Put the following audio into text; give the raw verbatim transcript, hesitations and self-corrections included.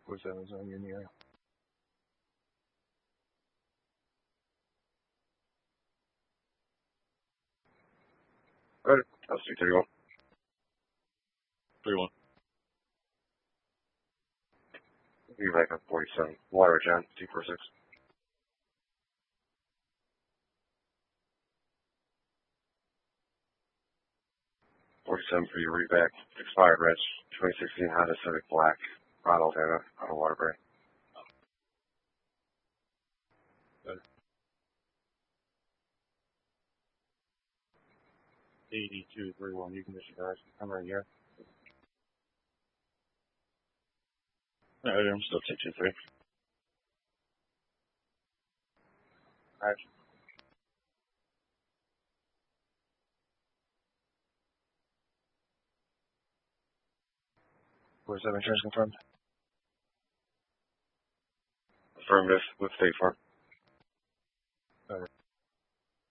forty-seven is on you in the area. Alright, I'll see thirty-one. thirty-one. Be back on forty-seven. Water, John, T forty-six. forty-seven for your read back. Expired, Reg. twenty sixteen Honda Civic Black. Ronald Hannah, on Waterbury. eighty-two thirty-one, you can disregard. I'm right here. Alright, I'm still two two three. Alright. forty-seven insurance confirmed. Affirmative with State Farm.